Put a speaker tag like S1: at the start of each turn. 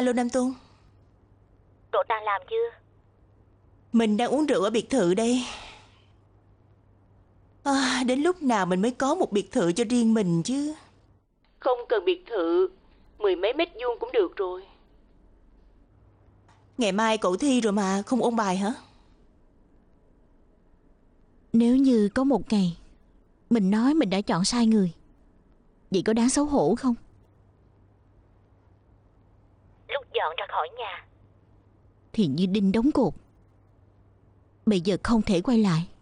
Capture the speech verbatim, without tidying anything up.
S1: Alo Nam Tôn.
S2: Cậu ta làm chưa?
S1: Mình đang uống rượu ở biệt thự đây. À, đến lúc nào mình mới có một biệt thự cho riêng mình chứ.
S2: Không cần biệt thự, mười mấy mét vuông cũng được rồi.
S1: Ngày mai cậu thi rồi mà, không ôn bài hả?
S3: Nếu như có một ngày mình nói mình đã chọn sai người, vậy có đáng xấu hổ không?
S2: Lúc dọn ra khỏi nhà
S3: Thì như đinh đóng cột, bây giờ không thể quay lại.